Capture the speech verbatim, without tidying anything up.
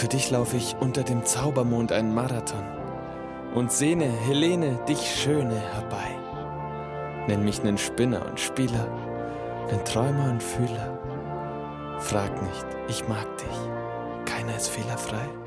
Für dich laufe ich unter dem Zaubermond einen Marathon und sehne, Helene, dich Schöne herbei. Nenn mich nen Spinner und Spieler, nen Träumer und Fühler. Frag nicht, ich mag dich, keiner ist fehlerfrei.